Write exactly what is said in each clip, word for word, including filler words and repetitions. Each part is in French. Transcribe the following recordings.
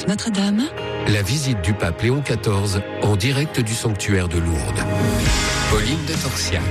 F Notre-Dame. La visite du pape Léon quatorze en direct du sanctuaire de Lourdes. Pauline de Torsiac.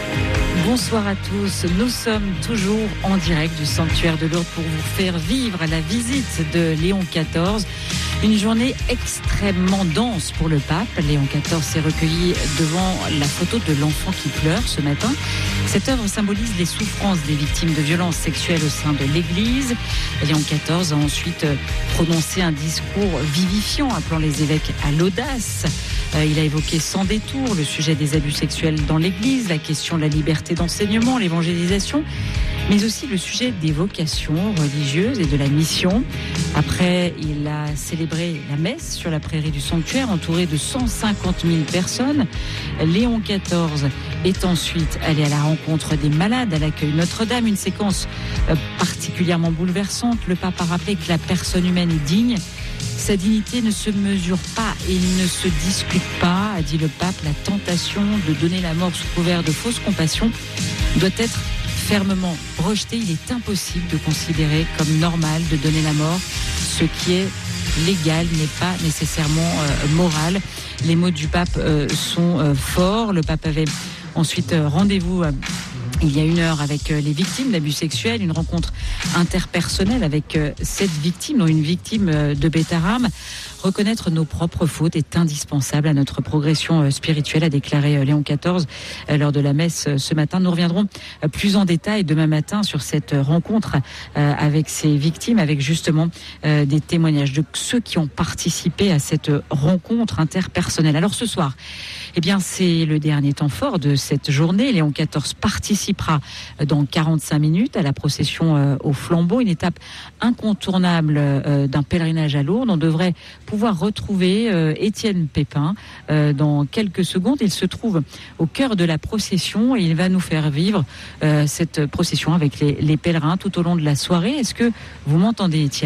Bonsoir à tous, nous sommes toujours en direct du sanctuaire de Lourdes pour vous faire vivre la visite de Léon quatorze. Une journée extrêmement dense pour le pape. Léon quatorze s'est recueilli devant la photo de l'enfant qui pleure ce matin. Cette œuvre symbolise les souffrances des victimes de violences sexuelles au sein de l'Église. Léon quatorze a ensuite prononcé un discours vivifiant appelant les évêques à l'audace. Il a évoqué sans détour le sujet des abus sexuels dans l'Église, la question de la liberté d'enseignement, l'évangélisation, mais aussi le sujet des vocations religieuses et de la mission. Après, il a célébré la messe sur la prairie du sanctuaire, entouré de cent cinquante mille personnes. Léon quatorze est ensuite allé à la rencontre des malades à l'accueil Notre-Dame, une séquence particulièrement bouleversante. Le pape a rappelé que la personne humaine est digne. Sa dignité ne se mesure pas et ne se discute pas, a dit le pape. La tentation de donner la mort sous couvert de fausse compassion doit être fermement rejetée. Il est impossible de considérer comme normal de donner la mort. Ce qui est légal n'est pas nécessairement euh, moral. Les mots du pape euh, sont euh, forts. Le pape avait ensuite euh, rendez-vous euh, il y a une heure avec les victimes d'abus sexuels, une rencontre interpersonnelle avec sept victimes, dont une victime de Beth Aram. Reconnaître nos propres fautes est indispensable à notre progression spirituelle, a déclaré Léon quatorze lors de la messe ce matin. Nous reviendrons plus en détail demain matin sur cette rencontre avec ces victimes, avec justement des témoignages de ceux qui ont participé à cette rencontre interpersonnelle. Alors ce soir, eh bien, c'est le dernier temps fort de cette journée. Léon quatorze participera dans quarante-cinq minutes à la procession au flambeau, une étape incontournable d'un pèlerinage à Lourdes. On devrait pouvoir retrouver euh, Étienne Pépin euh, dans quelques secondes. Il se trouve au cœur de la procession et il va nous faire vivre euh, cette procession avec les, les pèlerins tout au long de la soirée. Est-ce que vous m'entendez, Étienne ?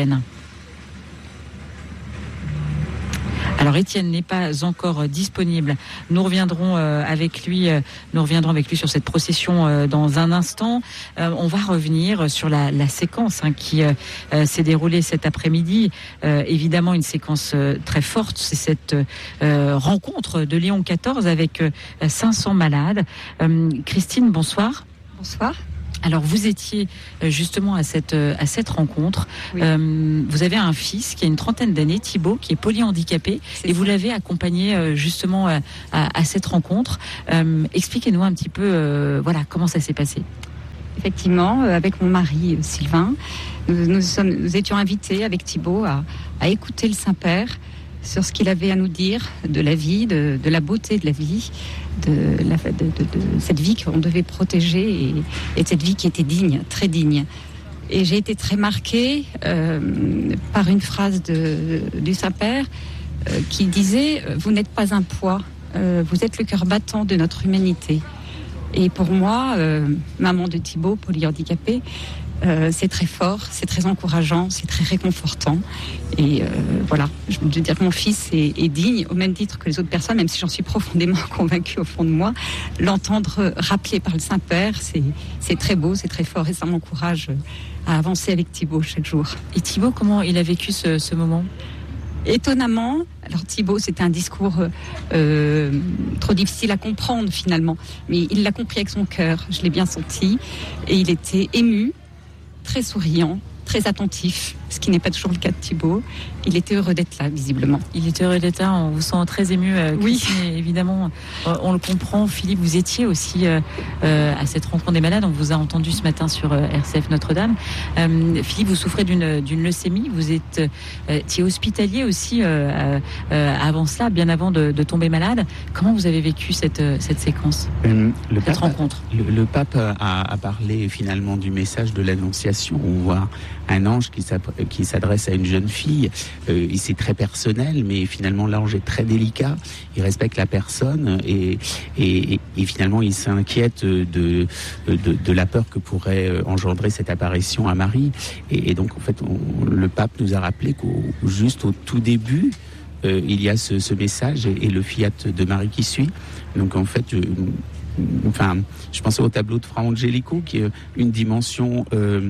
Alors Étienne n'est pas encore disponible. Nous reviendrons euh, avec lui. Euh, nous reviendrons avec lui sur cette procession euh, dans un instant. Euh, on va revenir sur la, la séquence hein, qui euh, euh, s'est déroulée cet après-midi. Euh, évidemment, une séquence euh, très forte. C'est cette euh, rencontre de Léon quatorze avec euh, cinq cents malades. Euh, Christine, bonsoir. Bonsoir. Alors vous étiez justement à cette à cette rencontre. Oui. Euh, vous avez un fils qui a une trentaine d'années, Thibaut, qui est polyhandicapé, c'est et ça. Vous l'avez accompagné justement à, à, à cette rencontre. Euh, expliquez-nous un petit peu, euh, voilà, comment ça s'est passé. Effectivement, avec mon mari Sylvain, nous, nous, sommes, nous étions invités avec Thibaut à, à écouter le Saint-Père sur ce qu'il avait à nous dire de la vie, de, de la beauté de la vie, de, la, de, de, de cette vie qu'on devait protéger et, et de cette vie qui était digne, très digne. Et j'ai été très marquée euh, par une phrase de, du Saint-Père euh, qui disait « Vous n'êtes pas un poids, euh, vous êtes le cœur battant de notre humanité ». Et pour moi, euh, maman de Thibaut, polyhandicapé, Euh, c'est très fort, c'est très encourageant, c'est très réconfortant. Et euh, voilà, je veux dire que mon fils est, est digne, au même titre que les autres personnes, même si j'en suis profondément convaincue au fond de moi. L'entendre rappelé par le Saint-Père, c'est, c'est très beau, c'est très fort et ça m'encourage à avancer avec Thibaut chaque jour. Et Thibaut, comment il a vécu ce, ce moment ? Étonnamment, alors Thibaut, c'était un discours euh, trop difficile à comprendre finalement, mais il l'a compris avec son cœur, je l'ai bien senti, et il était ému, très souriant, très attentif, ce qui n'est pas toujours le cas de Thibaut. Il était heureux d'être là, visiblement. Il était heureux d'être là, on vous sent très ému. Euh, oui. Évidemment, euh, on le comprend. Philippe, vous étiez aussi euh, euh, à cette rencontre des malades. On vous a entendu ce matin sur euh, R C F Notre-Dame. Euh, Philippe, vous souffrez d'une, d'une leucémie. Vous êtes euh, hospitalier aussi euh, euh, avant cela, bien avant de, de tomber malade. Comment vous avez vécu cette, cette séquence, euh, le cette pape, rencontre le, le pape a, a parlé finalement du message de l'Annonciation. On voit un ange qui, qui s'adresse à une jeune fille. Euh, et c'est très personnel, mais finalement l'ange est très délicat. Il respecte la personne et, et, et finalement il s'inquiète de, de, de la peur que pourrait engendrer cette apparition à Marie. Et, et donc en fait, on, le pape nous a rappelé qu'au juste au tout début, euh, il y a ce, ce message et, et le fiat de Marie qui suit. Donc en fait, je, enfin, je pensais au tableau de Fra Angelico qui est une dimension euh,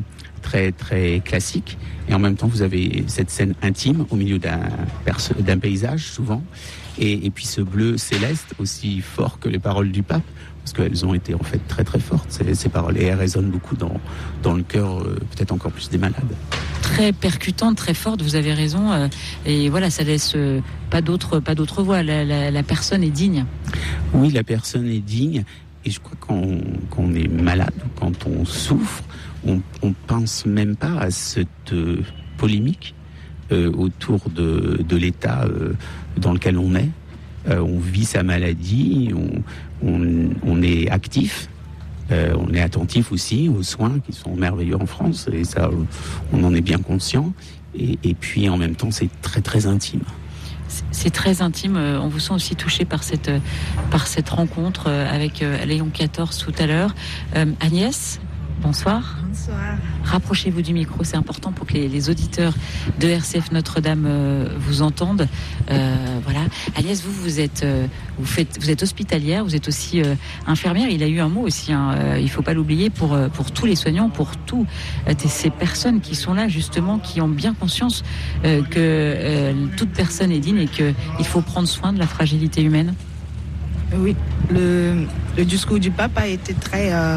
très très classique. Et en même temps, vous avez cette scène intime au milieu d'un, perso- d'un paysage souvent. Et, et puis ce bleu céleste aussi fort que les paroles du pape, parce qu'elles ont été en fait très très fortes, ces, ces paroles. Et elles résonnent beaucoup dans, dans le cœur, euh, peut-être encore plus des malades. Très percutante, très forte, vous avez raison. Euh, et voilà, ça laisse euh, pas d'autre, pas d'autre voix. La, la, la personne est digne. Oui, la personne est digne. Et je crois qu'on, qu'on est malade, quand on souffre, on ne pense même pas à cette euh, polémique euh, autour de, de l'état euh, dans lequel on est. Euh, on vit sa maladie, on, on, on est actif, euh, on est attentif aussi aux soins qui sont merveilleux en France, et ça, on en est bien conscient. Et, et puis en même temps, c'est très très intime. C'est très intime. On vous sent aussi touché par cette, par cette rencontre avec Léon quatorze tout à l'heure. Euh, Agnès, bonsoir. Bonsoir. Rapprochez-vous du micro, c'est important pour que les, les auditeurs de R C F Notre-Dame euh, vous entendent. Euh, voilà. Agnès, vous, vous êtes, euh, vous faites, vous êtes hospitalière, vous êtes aussi euh, infirmière. Il a eu un mot aussi, hein, euh, il ne faut pas l'oublier, pour, euh, pour tous les soignants, pour tous euh, ces personnes qui sont là, justement, qui ont bien conscience euh, que euh, toute personne est digne et qu'il faut prendre soin de la fragilité humaine. Oui, le, le discours du pape a été très... Euh...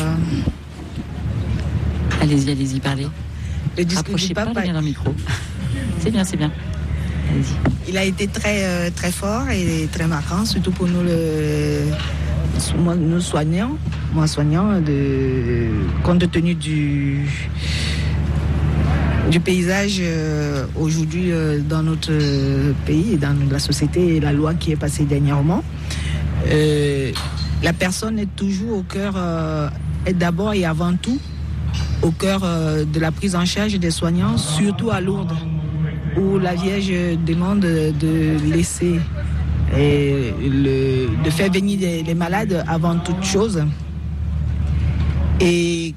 Allez-y, allez-y, parlez. Le discours Rapprochez du pas, pape parlez bien dans le micro. C'est bien, c'est bien. Allez-y. Il a été très, euh, très fort et très marquant, surtout pour nous, le, moi, nous soignants, moi soignant, de, compte tenu du, du paysage euh, aujourd'hui euh, dans notre pays et dans la société et la loi qui est passée dernièrement. Euh, la personne est toujours au cœur, euh, est d'abord et avant tout au cœur euh, de la prise en charge des soignants, surtout à Lourdes, où la Vierge demande de laisser et le, de faire venir les, les malades avant toute chose. Et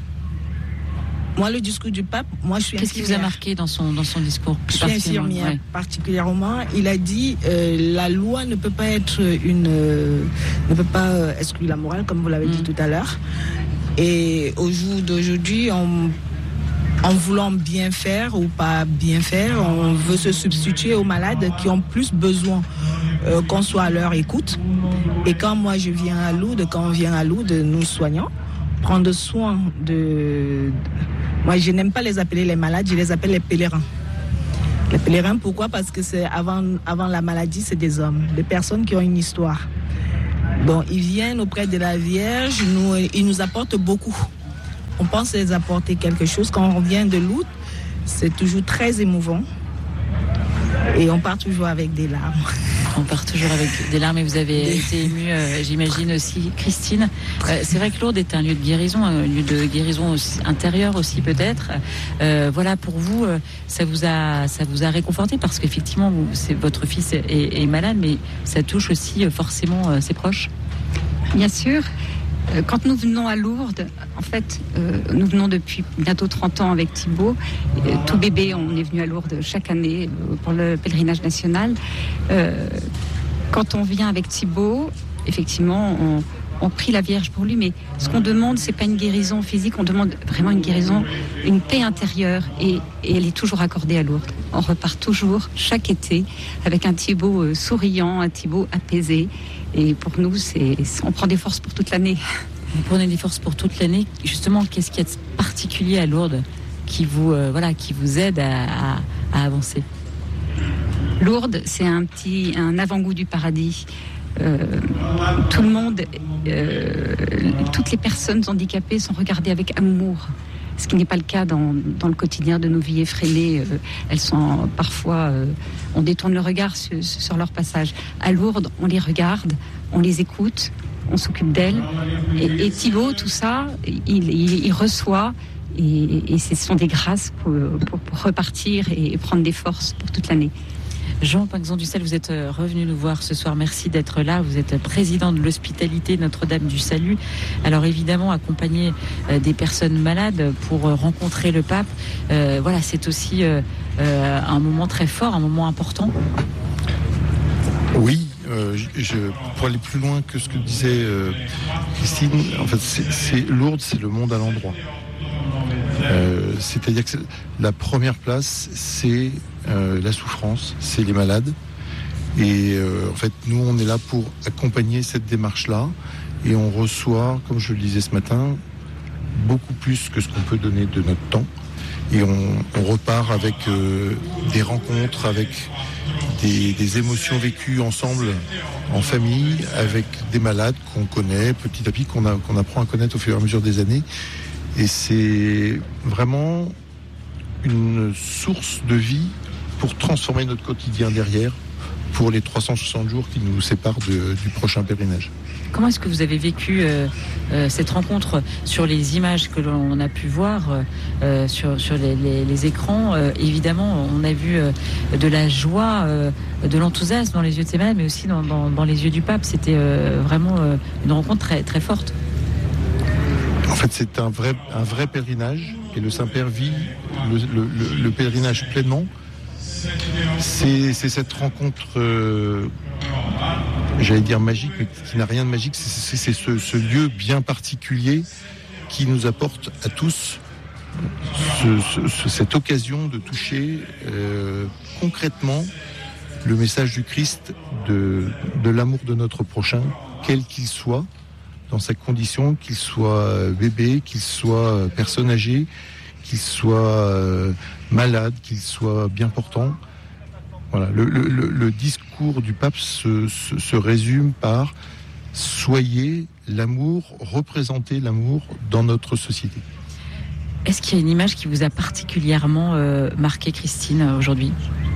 moi, le discours du pape, moi je suis Qu'est-ce qui vous a marqué dans son, dans son discours? Je suis infirmière, ouais. Particulièrement. Il a dit euh, la loi ne peut pas être une, euh, ne peut pas euh, exclure la morale, comme vous l'avez mmh. dit tout à l'heure. Et au jour d'aujourd'hui, en, en voulant bien faire ou pas bien faire, on veut se substituer aux malades qui ont plus besoin euh, qu'on soit à leur écoute. Et quand moi je viens à Lourdes, quand on vient à Lourdes, nous soignons, prendre soin de... Moi je n'aime pas les appeler les malades, je les appelle les pèlerins. Les pèlerins, pourquoi? Parce que c'est avant, avant la maladie, c'est des hommes, des personnes qui ont une histoire. Bon, ils viennent auprès de la Vierge, nous, ils nous apportent beaucoup. On pense les apporter quelque chose. Quand on revient de Lourdes, c'est toujours très émouvant. Et on part toujours avec des larmes. On part toujours avec des larmes et vous avez des... été émue, euh, j'imagine aussi, Christine. Euh, c'est vrai que Lourdes est un lieu de guérison, un lieu de guérison aussi, intérieure aussi peut-être. Euh, voilà, pour vous, euh, ça vous a, ça vous a réconforté parce qu'effectivement, vous, c'est, votre fils est, est malade, mais ça touche aussi euh, forcément euh, ses proches. Bien sûr. Quand nous venons à Lourdes, en fait, euh, nous venons depuis bientôt trente ans avec Thibaut. Euh, tout bébé, on est venu à Lourdes chaque année euh, pour le pèlerinage national. Euh, quand on vient avec Thibaut, effectivement, on, on prie la Vierge pour lui, mais ce qu'on demande, c'est pas une guérison physique, on demande vraiment une guérison, une paix intérieure, et, et elle est toujours accordée à Lourdes. On repart toujours, chaque été, avec un Thibaut euh, souriant, un Thibaut apaisé. Et pour nous, c'est, on prend des forces pour toute l'année. Vous prenez des forces pour toute l'année. Justement, qu'est-ce qu'il y a de particulier à Lourdes qui vous, euh, voilà, qui vous aide à, à, à avancer? Lourdes, c'est un petit, un avant-goût du paradis. Euh, tout le monde, euh, toutes les personnes handicapées sont regardées avec amour. Ce qui n'est pas le cas dans, dans le quotidien de nos vies effrénées. Euh, elles sont parfois... Euh, on détourne le regard sur, sur leur passage. À Lourdes, on les regarde, on les écoute, on s'occupe d'elles. Et, et Thibaut, tout ça, il, il, il reçoit. Et, et ce sont des grâces pour, pour, pour repartir et prendre des forces pour toute l'année. Jean Pinxon-Dussel, vous êtes revenu nous voir ce soir. Merci d'être là. Vous êtes président de l'hospitalité Notre-Dame du Salut. Alors évidemment, accompagner des personnes malades pour rencontrer le pape, euh, voilà, c'est aussi euh, un moment très fort, un moment important. Oui, euh, je, pour aller plus loin que ce que disait euh, Christine, en fait, c'est, c'est Lourdes, c'est le monde à l'endroit. Euh, c'est-à-dire que la première place, c'est euh, la souffrance, c'est les malades. Et euh, en fait, nous, on est là pour accompagner cette démarche-là. Et on reçoit, comme je le disais ce matin, beaucoup plus que ce qu'on peut donner de notre temps. Et on, on repart avec euh, des rencontres, avec des, des émotions vécues ensemble, en famille, avec des malades qu'on connaît petit à petit, qu'on, a, qu'on apprend à connaître au fur et à mesure des années. Et c'est vraiment une source de vie pour transformer notre quotidien derrière, pour les trois cent soixante jours qui nous séparent de, du prochain pèlerinage. Comment est-ce que vous avez vécu euh, euh, cette rencontre sur les images que l'on a pu voir euh, sur, sur les, les, les écrans euh, évidemment, on a vu euh, de la joie, euh, de l'enthousiasme dans les yeux de ces malades, mais aussi dans, dans, dans les yeux du pape. C'était euh, vraiment euh, une rencontre très, très forte. En fait, c'est un vrai, un vrai pèlerinage, et le Saint-Père vit le, le, le, le pèlerinage pleinement. C'est, c'est cette rencontre, euh, j'allais dire magique, mais qui n'a rien de magique. C'est, c'est, c'est ce, ce lieu bien particulier qui nous apporte à tous ce, ce, cette occasion de toucher euh, concrètement le message du Christ de, de l'amour de notre prochain, quel qu'il soit, dans sa condition, qu'il soit bébé, qu'il soit personne âgée, qu'il soit euh, malade, qu'il soit bien portant. Voilà, le, le, le discours du pape se, se, se résume par « Soyez l'amour, représentez l'amour dans notre société ». Est-ce qu'il y a une image qui vous a particulièrement euh, marqué, Christine, aujourd'hui ?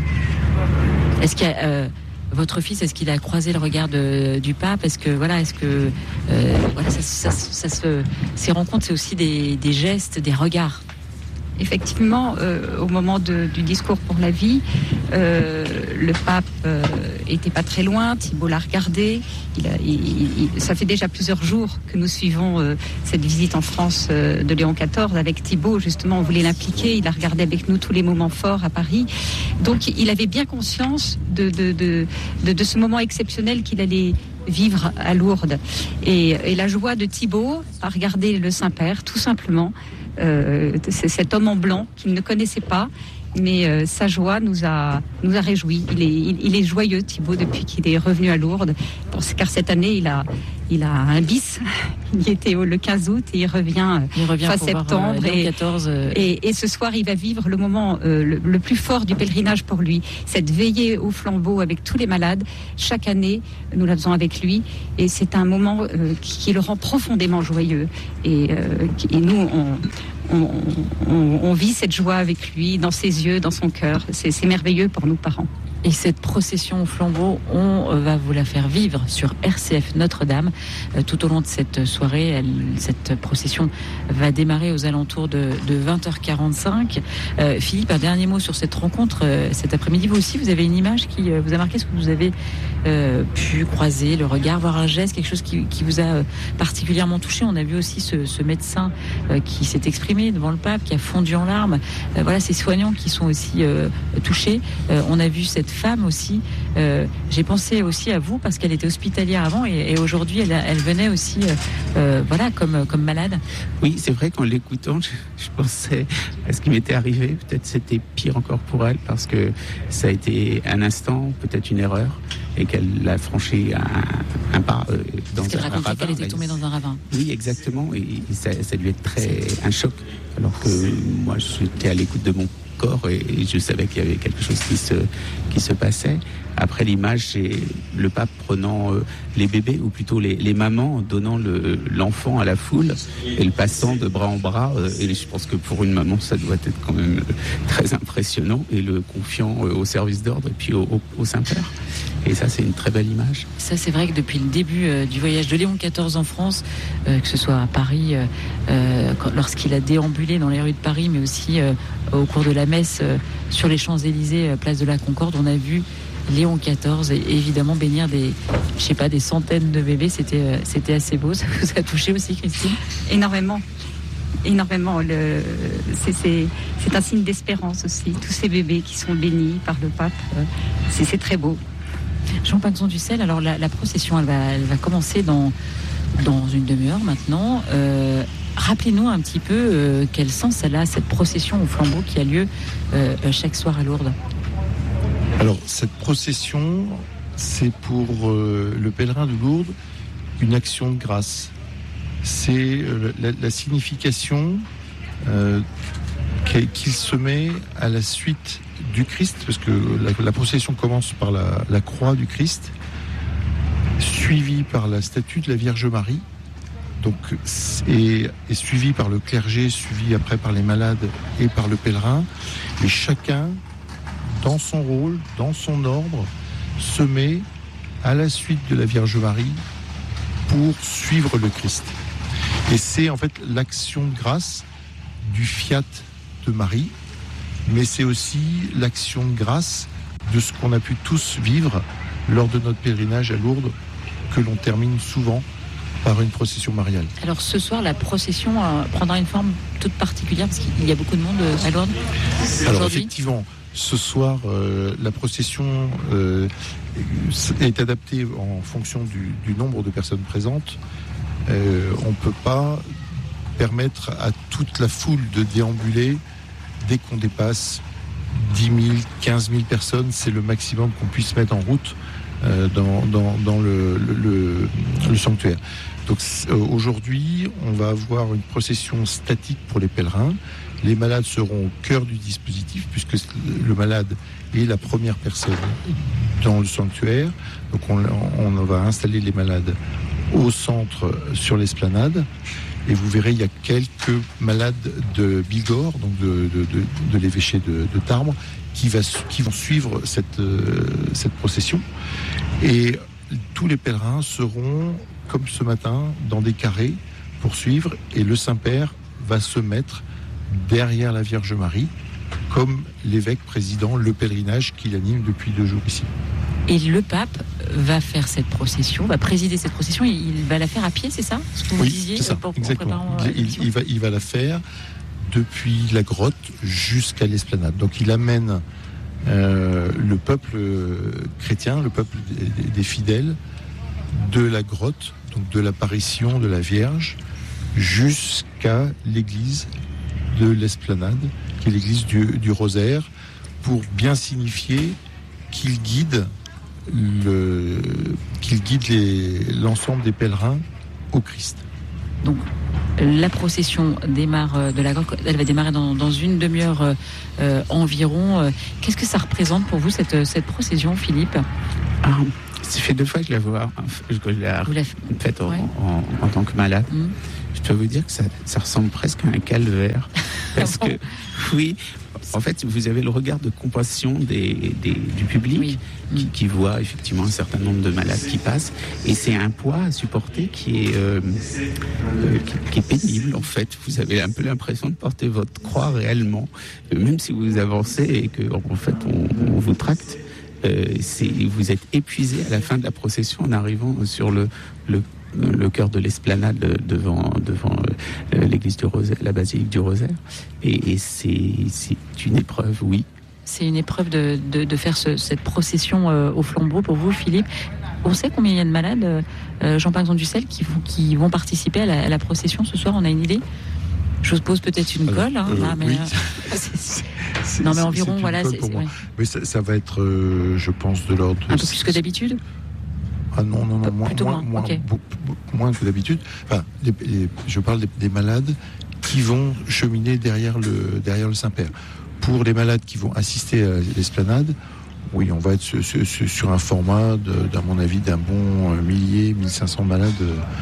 Est-ce qu'il y a... Euh... Votre fils, est-ce qu'il a croisé le regard de, du pape ? Est-ce que voilà, est-ce que euh, voilà, ça, ça, ça, ça se, ces rencontres, c'est aussi des, des gestes, des regards. Effectivement, euh, au moment de, du discours pour la vie, euh, le pape euh, était pas très loin. Thibault l'a regardé. Il a, il, il, ça fait déjà plusieurs jours que nous suivons euh, cette visite en France euh, de Léon quatorze avec Thibault. Justement, on voulait l'impliquer. Il a regardé avec nous tous les moments forts à Paris. Donc, il avait bien conscience de de de, de, de ce moment exceptionnel qu'il allait vivre à Lourdes. Et, et la joie de Thibault à regarder le Saint-Père, tout simplement. Euh, c'est cet homme en blanc qu'il ne connaissait pas, mais euh, sa joie nous a nous a réjouis. Il est il, il est joyeux, Thibault, depuis qu'il est revenu à Lourdes, car cette année il a il a un bis. Il y était le quinze août et il revient, il revient fin septembre voir, euh, et, quatorze, euh... et et ce soir il va vivre le moment euh, le, le plus fort du pèlerinage pour lui, cette veillée au flambeau avec tous les malades. Chaque année nous la faisons avec lui et c'est un moment euh, qui, qui le rend profondément joyeux et, euh, et nous on On, on, on vit cette joie avec lui, dans ses yeux, dans son cœur. C'est, c'est merveilleux pour nous parents. Et cette procession au flambeau, on va vous la faire vivre sur R C F Notre-Dame. Euh, tout au long de cette soirée, elle, cette procession va démarrer aux alentours de, de vingt heures quarante-cinq. Euh, Philippe, un dernier mot sur cette rencontre. Euh, cet après-midi, vous aussi, vous avez une image qui euh, vous a marqué. Est-ce que vous avez euh, pu croiser le regard, voir un geste, quelque chose qui, qui vous a euh, particulièrement touché ? On a vu aussi ce, ce médecin euh, qui s'est exprimé devant le pape, qui a fondu en larmes. Euh, voilà, ces soignants qui sont aussi euh, touchés. Euh, on a vu cette femme aussi. Euh, j'ai pensé aussi à vous parce qu'elle était hospitalière avant et, et aujourd'hui elle, elle venait aussi euh, euh, voilà, comme, comme malade. Oui, c'est vrai qu'en l'écoutant, je, je pensais à ce qui m'était arrivé. Peut-être c'était pire encore pour elle parce que ça a été un instant, peut-être une erreur et qu'elle a franchi un, un pas euh, dans parce qu'elle un, un racontait ravin. Qu'elle était tombée dans un ravin. Oui, exactement. Et ça, ça lui est très un choc. Alors que moi, j'étais à l'écoute de mon corps et, et je savais qu'il y avait quelque chose qui se qui se passait. Après, l'image, c'est le pape prenant euh, les bébés, ou plutôt les, les mamans, donnant le, l'enfant à la foule et le passant de bras en bras. Euh, et je pense que pour une maman, ça doit être quand même euh, très impressionnant, et le confiant euh, au service d'ordre et puis au, au, au Saint-Père. Et ça, c'est une très belle image. Ça, c'est vrai que depuis le début euh, du voyage de Léon quatorze en France, euh, que ce soit à Paris, euh, euh, quand, lorsqu'il a déambulé dans les rues de Paris, mais aussi euh, au cours de la messe euh, sur les Champs-Élysées, euh, place de la Concorde, on a vu Léon quatorze et évidemment bénir des, je sais pas, des centaines de bébés. C'était, euh, c'était assez beau. Ça vous a touché aussi, Christine ? Énormément. Énormément. Le, c'est, c'est, c'est un signe d'espérance aussi. Tous ces bébés qui sont bénis par le pape, euh, c'est, c'est très beau. Jean Pinxon du Sel, alors la, la procession, elle va, elle va commencer dans, dans une demi-heure maintenant. Euh, Rappelez-nous un petit peu euh, quel sens elle a, cette procession au flambeau qui a lieu euh, chaque soir à Lourdes. Alors, cette procession, c'est pour euh, le pèlerin de Lourdes une action de grâce. C'est euh, la, la signification euh, qu'il se met à la suite du Christ, parce que la, la procession commence par la, la croix du Christ, suivie par la statue de la Vierge Marie, donc, et, et suivie par le clergé, suivie après par les malades et par le pèlerin, et chacun, dans son rôle, dans son ordre, se met à la suite de la Vierge Marie pour suivre le Christ. Et c'est en fait l'action de grâce du fiat de Marie, mais c'est aussi l'action de grâce de ce qu'on a pu tous vivre lors de notre pèlerinage à Lourdes, que l'on termine souvent par une procession mariale. Alors ce soir, la procession euh, prendra une forme toute particulière, parce qu'il y a beaucoup de monde euh, à Lourdes. Alors effectivement, ce soir, euh, la procession euh, est adaptée en fonction du, du nombre de personnes présentes. Euh, on ne peut pas permettre à toute la foule de déambuler dès qu'on dépasse dix mille, quinze mille personnes. C'est le maximum qu'on puisse mettre en route euh, dans, dans, dans le, le, le, le sanctuaire. Donc euh, aujourd'hui, on va avoir une procession statique pour les pèlerins. Les malades seront au cœur du dispositif, puisque le malade est la première personne dans le sanctuaire. Donc on, on va installer les malades au centre sur l'esplanade. Et vous verrez, il y a quelques malades de Bigorre, donc de, de, de, de l'évêché de, de Tarbes, qui, va, qui vont suivre cette, euh, cette procession. Et tous les pèlerins seront, comme ce matin, dans des carrés pour suivre. Et le Saint-Père va se mettre derrière la Vierge Marie, comme l'évêque président le pèlerinage qu'il anime depuis deux jours ici. Et le pape va faire cette procession, va présider cette procession, il va la faire à pied, c'est ça ce que vous oui, disiez, c'est ça, pour, exactement. Il, il, il, va, il va la faire depuis la grotte jusqu'à l'esplanade. Donc il amène euh, le peuple chrétien, le peuple des, des fidèles, de la grotte, donc de l'apparition de la Vierge, jusqu'à l'église de l'esplanade, qui est l'église du, du Rosaire, pour bien signifier qu'il guide Le, qu'il guide les, l'ensemble des pèlerins au Christ. Donc la procession démarre de la grotte, elle va démarrer dans, dans une demi-heure euh, environ. Qu'est-ce que ça représente pour vous cette, cette procession, Philippe? Ah, ça fait deux fois que je la vois, que je l'ai faite en, ouais. en, en tant que malade. Mmh. Je peux vous dire que ça, ça ressemble presque à un calvaire. Parce que, oui, en fait, vous avez le regard de compassion des, des, du public oui. qui, qui voit effectivement un certain nombre de malades qui passent. Et c'est un poids à supporter qui est, euh, euh, qui, qui est pénible, en fait. Vous avez un peu l'impression de porter votre croix réellement, même si vous avancez et que, en fait, on, on vous tracte. Euh, c'est, vous êtes épuisé à la fin de la procession en arrivant sur le, le le cœur de l'esplanade devant, devant euh, l'église du Rosaire, la basilique du Rosaire. Et, et c'est, c'est une épreuve, oui. C'est une épreuve de, de, de faire ce, cette procession euh, au flambeau pour vous, Philippe. On sait combien il y a de malades, euh, Jean-Paul Dussel, qui, qui vont participer à la, à la procession ce soir, on a une idée? Je vous pose peut-être une colle. Hein, euh, ah, mais, oui. euh, c'est, c'est, non, mais environ, voilà. C'est, c'est, ouais. Mais ça, ça va être, euh, je pense, de l'ordre de... Un peu plus que d'habitude? Ah non, non, non, moins, moins, moins, okay. beaucoup, beaucoup moins que d'habitude. Enfin, les, les, je parle des, des malades qui vont cheminer derrière le, derrière le Saint-Père. Pour les malades qui vont assister à l'esplanade, oui, on va être sur, sur, sur un format, de, d'à mon avis, d'un bon millier, mille cinq cents malades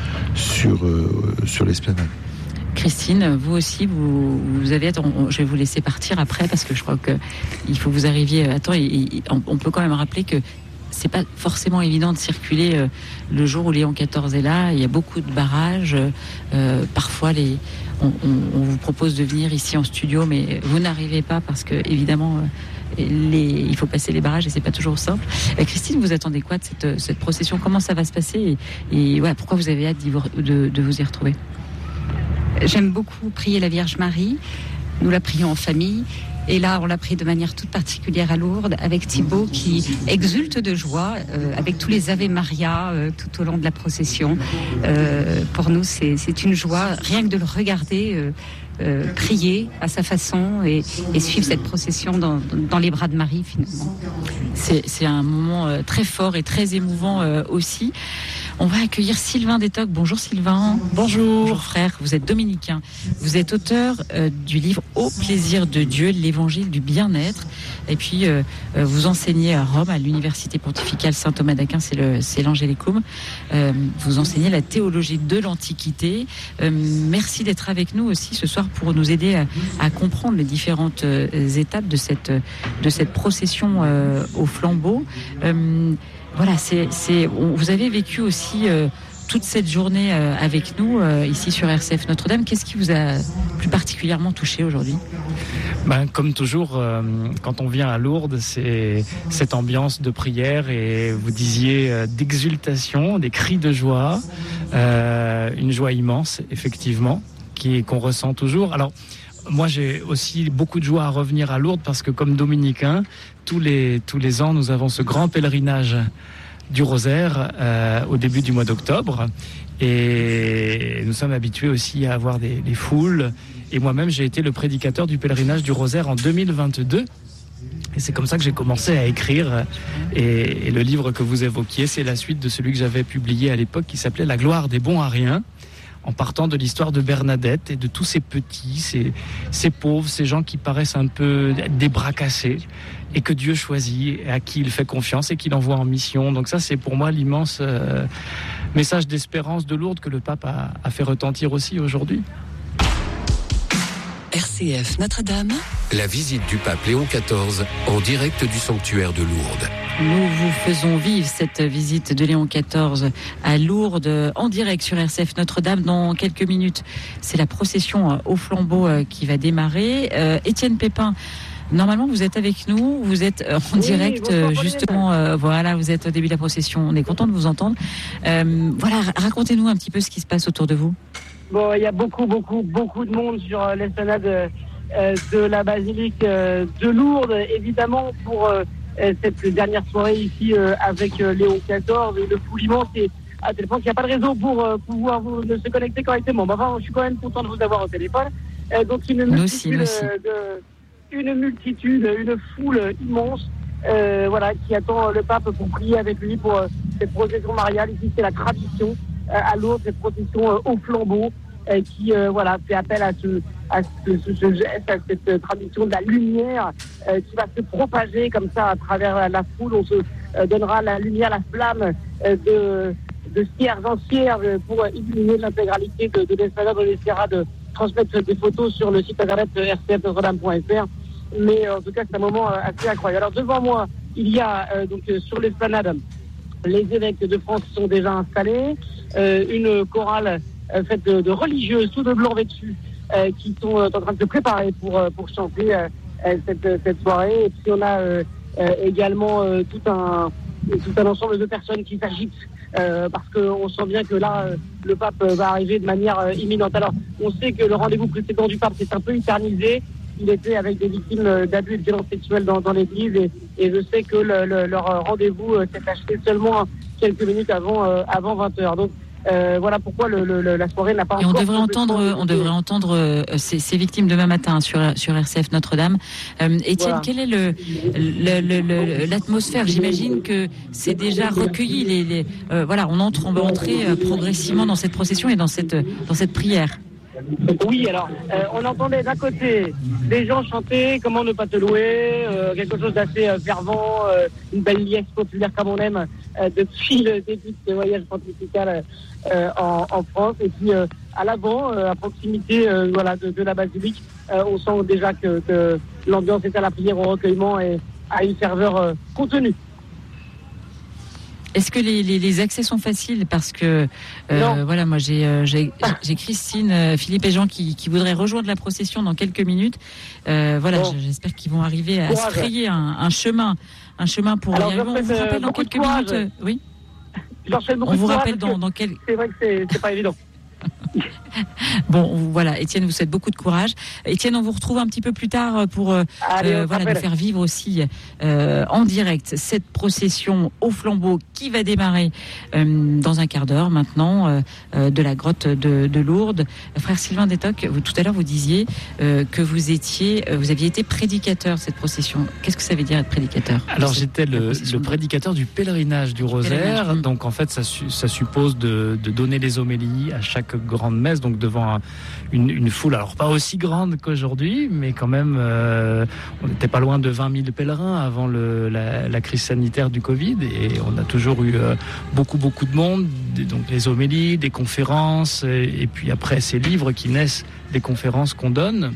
sur, euh, sur l'esplanade. Christine, vous aussi, vous, vous avez... Attends, je vais vous laisser partir après parce que je crois qu'il faut que vous arriviez à temps. Et, et on peut quand même rappeler que c'est pas forcément évident de circuler euh, le jour où Léon quatorze est là. Il y a beaucoup de barrages. Euh, parfois, les, on, on, on vous propose de venir ici en studio, mais vous n'arrivez pas parce que, évidemment, euh, les, il faut passer les barrages et c'est pas toujours simple. Euh, Christine, vous attendez quoi de cette, cette procession? Comment ça va se passer? Et, et ouais, pourquoi vous avez hâte d'y vous, de, de vous y retrouver? J'aime beaucoup prier la Vierge Marie. Nous la prions en famille. Et là, on l'a pris de manière toute particulière à Lourdes, avec Thibaut qui exulte de joie, euh, avec tous les Ave Maria euh, tout au long de la procession. Euh, pour nous, c'est, c'est une joie, rien que de le regarder euh, euh, prier à sa façon et, et suivre cette procession dans, dans les bras de Marie, finalement. C'est, c'est un moment euh, très fort et très émouvant euh, aussi. On va accueillir Sylvain Détoc. Bonjour Sylvain. Bonjour. Bonjour frère, vous êtes dominicain. Vous êtes auteur euh, du livre Au plaisir de Dieu, l'évangile du bien-être. Et puis euh, euh, vous enseignez à Rome, à l'université pontificale Saint Thomas d'Aquin, c'est, le, c'est l'Angélicum. Euh, vous enseignez la théologie de l'Antiquité. Euh, merci d'être avec nous aussi ce soir pour nous aider à, à comprendre les différentes euh, étapes de cette, de cette procession euh, au flambeau. Euh, Voilà, c'est, c'est, on, vous avez vécu aussi euh, toute cette journée euh, avec nous, euh, ici sur R C F Notre-Dame. Qu'est-ce qui vous a plus particulièrement touché aujourd'hui ? Ben, comme toujours, euh, quand on vient à Lourdes, c'est cette ambiance de prière et vous disiez euh, d'exultation, des cris de joie, euh, une joie immense, effectivement, qui, qu'on ressent toujours. Alors, moi, j'ai aussi beaucoup de joie à revenir à Lourdes parce que, comme dominicain, tous les, tous les ans, nous avons ce grand pèlerinage du Rosaire euh, au début du mois d'octobre. Et nous sommes habitués aussi à avoir des, des foules. Et moi-même, j'ai été le prédicateur du pèlerinage du Rosaire en deux mille vingt-deux. Et c'est comme ça que j'ai commencé à écrire. Et, et le livre que vous évoquiez, c'est la suite de celui que j'avais publié à l'époque qui s'appelait « La gloire des bons à rien ». En partant de l'histoire de Bernadette et de tous ces petits, ces, ces pauvres, ces gens qui paraissent un peu des bras cassés et que Dieu choisit, et à qui il fait confiance et qu'il envoie en mission. Donc ça, c'est pour moi l'immense euh, message d'espérance de Lourdes que le pape a, a fait retentir aussi aujourd'hui. R C F Notre-Dame. La visite du pape Léon quatorze en direct du sanctuaire de Lourdes. Nous vous faisons vivre cette visite de Léon quatorze à Lourdes en direct sur R C F Notre-Dame. Dans quelques minutes, c'est la procession au flambeau qui va démarrer. Euh, Étienne Pépin, normalement vous êtes avec nous, vous êtes en oui, direct justement, euh, voilà, vous êtes au début de la procession. On est content de vous entendre. Euh, voilà, racontez-nous un petit peu ce qui se passe autour de vous. Bon, il y a beaucoup, beaucoup, beaucoup de monde sur euh, l'esplanade euh, de la basilique euh, de Lourdes, évidemment, pour euh, cette dernière soirée ici euh, avec euh, Léon quatorze. Et le foulement, c'est à tel point qu'il n'y a pas de réseau pour euh, pouvoir vous, de se connecter correctement. Bah, enfin, je suis quand même content de vous avoir au téléphone. Euh, donc, une multitude, nous aussi, nous aussi. De, une multitude, une foule immense, euh, voilà, qui attend le pape pour prier avec lui pour euh, cette procession mariale. Ici, c'est la tradition. À Lourdes, cette procession euh, au flambeau euh, qui euh, voilà, fait appel à, ce, à ce, ce, ce geste, à cette euh, tradition de la lumière euh, qui va se propager comme ça à travers euh, la foule. On se euh, donnera la lumière, la flamme euh, de, de cierge en cierge pour euh, illuminer l'intégralité de, de l'esplanade. On essaiera de transmettre des photos sur le site internet r c f notre dame point f r. Mais euh, en tout cas, c'est un moment euh, assez incroyable. Alors devant moi, il y a euh, donc euh, sur l'esplanade les évêques de France sont déjà installés, euh, une chorale euh, faite de, de religieuses, tout de blanc vêtus, euh, qui sont euh, en train de se préparer pour, euh, pour chanter euh, cette, cette soirée. Et puis on a euh, euh, également euh, tout, un, tout un ensemble de personnes qui s'agitent, euh, parce qu'on sent bien que là, euh, le pape va arriver de manière euh, imminente. Alors, on sait que le rendez-vous précédent du pape s'est un peu éternisé. Il était avec des victimes d'abus et de violences sexuelles dans, dans l'église et, et je sais que le, le, leur rendez-vous s'est achevé seulement quelques minutes avant, euh, avant vingt heures. Donc euh, voilà pourquoi le, le, la soirée n'a pas et encore... on devrait entendre, on devrait entendre euh, ces, ces victimes demain matin sur, sur R C F Notre-Dame. Euh, Étienne, voilà. Quelle est le, le, le, le, l'atmosphère ? J'imagine que c'est déjà recueilli. Les, les, euh, voilà, on entre, on va entrer euh, progressivement dans cette procession et dans cette, dans cette prière. Oui, alors, euh, on entendait d'un côté des gens chanter « Comment ne pas te louer euh, », quelque chose d'assez euh, fervent, euh, une belle liesse populaire comme on aime euh, depuis le début de ce voyage pontifical euh, en, en France. Et puis, euh, à l'avant, euh, à proximité euh, voilà, de, de la basilique, euh, on sent déjà que, que l'ambiance est à la prière, au recueillement et à une ferveur euh, contenue. Est-ce que les, les, les accès sont faciles ? Parce que euh, voilà, moi j'ai, euh, j'ai, j'ai Christine, euh, Philippe et Jean qui, qui voudraient rejoindre la procession dans quelques minutes. Euh, voilà, bon. J'espère qu'ils vont arriver à courage. se frayer un, un chemin, un chemin pour y arriver. On vous rappelle dans quelques minutes. Euh, oui. On vous rappelle dans, dans quelques. C'est vrai que c'est, c'est pas évident. Bon, voilà, Étienne, vous souhaite beaucoup de courage. Étienne, on vous retrouve un petit peu plus tard pour euh, Allez, euh, voilà, nous faire vivre aussi euh, en direct cette procession au flambeau qui va démarrer euh, dans un quart d'heure maintenant euh, euh, de la grotte de, de Lourdes. Frère Sylvain Détoc, vous, tout à l'heure vous disiez euh, que vous étiez, euh, vous aviez été prédicateur de cette procession. Qu'est-ce que ça veut dire être prédicateur? Alors j'étais le, le prédicateur du pèlerinage du Rosaire. Pèlerinage. Donc en fait ça, su, ça suppose de, de donner les homélies à chaque grande messe, donc devant un, une, une foule, alors pas aussi grande qu'aujourd'hui, mais quand même euh, on n'était pas loin de vingt mille pèlerins avant le, la, la crise sanitaire du Covid, et on a toujours eu euh, beaucoup beaucoup de monde, donc les homélies, des conférences, et, et puis après ces livres qui naissent des conférences qu'on donne.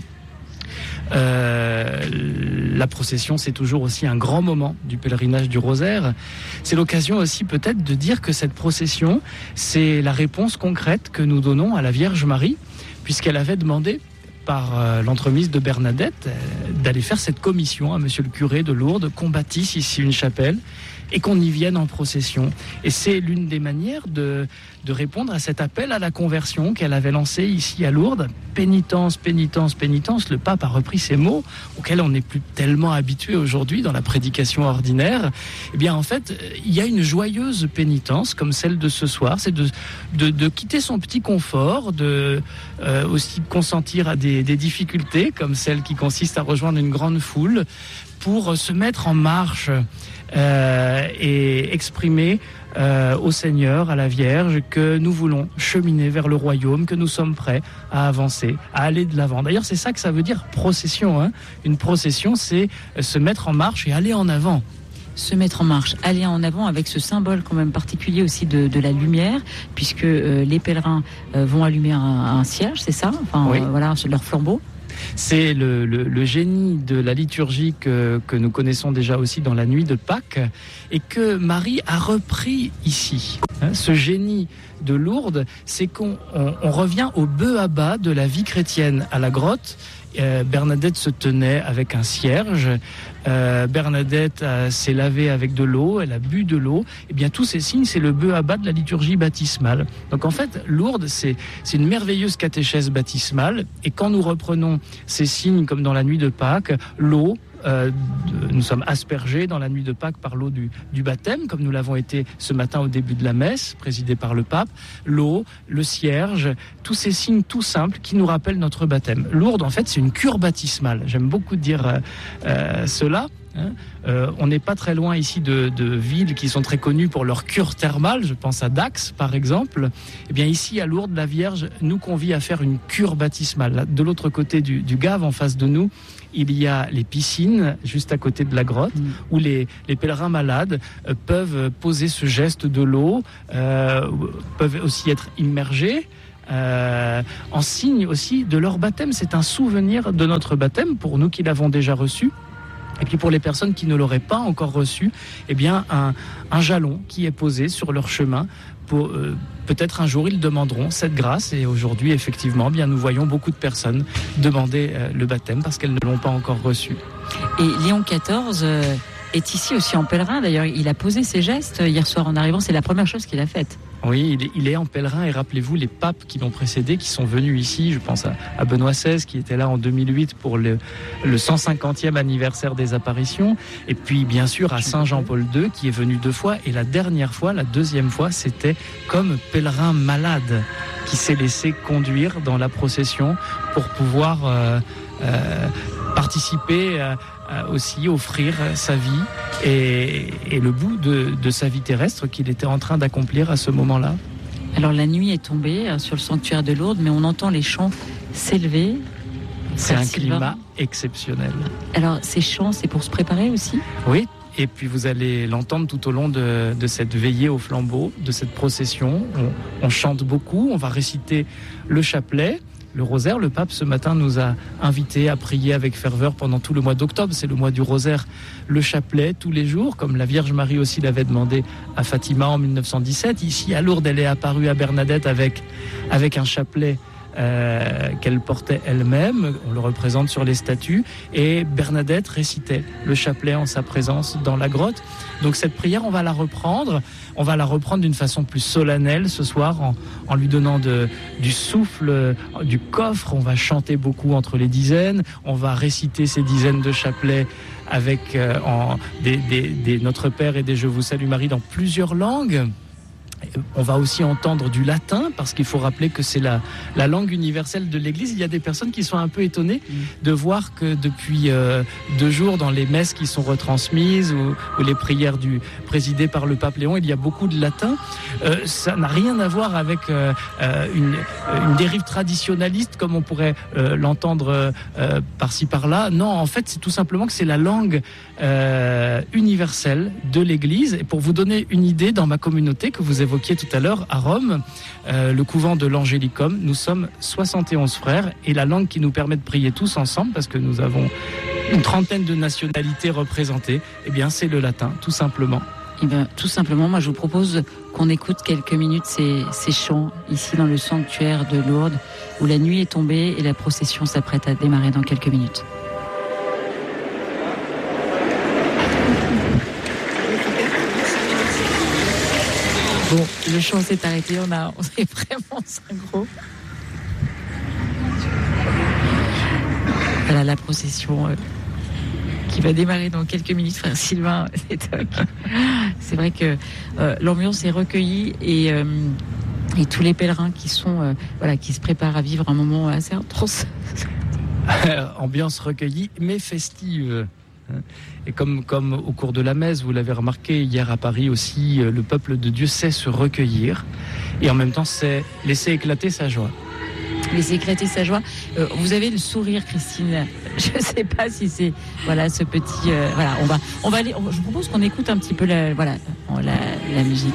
Euh, la procession, c'est toujours aussi un grand moment du pèlerinage du Rosaire. C'est l'occasion aussi peut-être de dire que cette procession, c'est la réponse concrète que nous donnons à la Vierge Marie, puisqu'elle avait demandé par euh, l'entremise de Bernadette euh, d'aller faire cette commission à monsieur le curé de Lourdes, qu'on bâtisse ici une chapelle et qu'on y vienne en procession. Et c'est l'une des manières de, de répondre à cet appel à la conversion qu'elle avait lancé ici à Lourdes. Pénitence, pénitence, pénitence. Le pape a repris ces mots auxquels on n'est plus tellement habitué aujourd'hui dans la prédication ordinaire. Eh bien, en fait, il y a une joyeuse pénitence comme celle de ce soir. C'est de, de, de quitter son petit confort, de euh, aussi consentir à des, des difficultés comme celle qui consiste à rejoindre une grande foule pour se mettre en marche euh, et exprimer euh, au Seigneur, à la Vierge, que nous voulons cheminer vers le royaume, que nous sommes prêts à avancer, à aller de l'avant. D'ailleurs, c'est ça que ça veut dire procession, hein. Une procession, c'est se mettre en marche et aller en avant. Se mettre en marche, aller en avant avec ce symbole quand même particulier aussi de, de la lumière, puisque euh, les pèlerins euh, vont allumer un, un cierge, c'est ça, enfin, oui. euh, voilà, leur flambeau. C'est le, le, le génie de la liturgie que, que nous connaissons déjà aussi dans la nuit de Pâques et que Marie a repris ici. Hein, ce génie de Lourdes, c'est qu'on on, on revient au bœuf à bas de la vie chrétienne à la grotte. Euh, Bernadette se tenait avec un cierge. Euh, Bernadette euh, s'est lavée avec de l'eau, elle a bu de l'eau. Et bien tous ces signes, c'est le bœuf à bas de la liturgie baptismale. Donc en fait, Lourdes, c'est, c'est une merveilleuse catéchèse baptismale. Et quand nous reprenons ces signes, comme dans la nuit de Pâques, l'eau, Euh, de, nous sommes aspergés dans la nuit de Pâques par l'eau du, du baptême, comme nous l'avons été ce matin au début de la messe, présidée par le pape. L'eau, le cierge, tous ces signes tout simples qui nous rappellent notre baptême. Lourdes, en fait, c'est une cure baptismale. J'aime beaucoup dire euh, euh, cela. Hein. Euh, on n'est pas très loin ici de, de villes qui sont très connues pour leur cure thermale. Je pense à Dax, par exemple. Eh bien, ici, à Lourdes, la Vierge nous convie à faire une cure baptismale. De l'autre côté du, du Gave, en face de nous, il y a les piscines, juste à côté de la grotte, mmh. où les, les pèlerins malades euh, peuvent poser ce geste de l'eau, euh, peuvent aussi être immergés. Euh, en signe aussi de leur baptême. C'est un souvenir de notre baptême pour nous qui l'avons déjà reçu. Et puis pour les personnes qui ne l'auraient pas encore reçu, eh bien un, un jalon qui est posé sur leur chemin. Pour, euh, peut-être un jour ils demanderont cette grâce. Et aujourd'hui, effectivement, bien nous voyons beaucoup de personnes demander euh, le baptême parce qu'elles ne l'ont pas encore reçu. Et Léon quatorze euh, est ici aussi en pèlerin. D'ailleurs, il a posé ses gestes hier soir en arrivant. C'est la première chose qu'il a faite. Oui, il est, il est en pèlerin et rappelez-vous les papes qui l'ont précédé, qui sont venus ici, je pense à, à Benoît seize qui était là en deux mille huit pour le, le cent cinquantième anniversaire des apparitions, et puis bien sûr à Saint Jean-Paul deux qui est venu deux fois, et la dernière fois, la deuxième fois, c'était comme pèlerin malade qui s'est laissé conduire dans la procession pour pouvoir euh, euh, participer à aussi offrir sa vie et, et le bout de, de sa vie terrestre qu'il était en train d'accomplir à ce moment-là. Alors la nuit est tombée sur le sanctuaire de Lourdes, mais on entend les chants s'élever. C'est un climat exceptionnel. Alors ces chants, c'est pour se préparer aussi ? Oui, et puis vous allez l'entendre tout au long de, de cette veillée au flambeau, de cette procession. On, on chante beaucoup, on va réciter le chapelet. Le rosaire, le pape ce matin nous a invités à prier avec ferveur pendant tout le mois d'octobre. C'est le mois du rosaire, le chapelet tous les jours, comme la Vierge Marie aussi l'avait demandé à Fatima en mille neuf cent dix-sept. Ici à Lourdes, elle est apparue à Bernadette avec, avec un chapelet euh, qu'elle portait elle-même. On le représente sur les statues. Et Bernadette récitait le chapelet en sa présence dans la grotte. Donc cette prière, on va la reprendre. On va la reprendre d'une façon plus solennelle ce soir en, en lui donnant de, du souffle, du coffre. On va chanter beaucoup entre les dizaines. On va réciter ces dizaines de chapelets avec euh, en, des, des, des Notre Père et des Je vous salue Marie dans plusieurs langues. On va aussi entendre du latin parce qu'il faut rappeler que c'est la, la langue universelle de l'Église. Il y a des personnes qui sont un peu étonnées de voir que depuis euh, deux jours dans les messes qui sont retransmises ou, ou les prières du, présidées par le pape Léon, il y a beaucoup de latin. Euh, ça n'a rien à voir avec euh, une, une dérive traditionnaliste comme on pourrait euh, l'entendre euh, par-ci par-là. Non, en fait, c'est tout simplement que c'est la langue euh, universelle de l'Église. Et pour vous donner une idée, dans ma communauté que vous évoquiez tout à l'heure, à Rome, euh, le couvent de l'Angélicum, nous sommes soixante et onze frères et la langue qui nous permet de prier tous ensemble, parce que nous avons une trentaine de nationalités représentées, eh bien c'est le latin, tout simplement. Eh bien, tout simplement, moi je vous propose qu'on écoute quelques minutes ces, ces chants ici dans le sanctuaire de Lourdes, où la nuit est tombée et la procession s'apprête à démarrer dans quelques minutes. Bon, le chant s'est arrêté, on a, on est vraiment synchro. Voilà la procession euh, qui va démarrer dans quelques minutes, frère Sylvain. C'est, c'est vrai que euh, l'ambiance est recueillie et, euh, et tous les pèlerins qui sont, euh, voilà, qui se préparent à vivre un moment assez intense. Ambiance recueillie mais festive. Et comme, comme au cours de la messe, vous l'avez remarqué hier à Paris aussi, le peuple de Dieu sait se recueillir et en même temps sait laisser éclater sa joie. Laisser éclater sa joie. Euh, vous avez le sourire, Christine. Je ne sais pas si c'est voilà ce petit. Euh, voilà, on va on va aller. On, je vous propose qu'on écoute un petit peu la voilà la, la musique.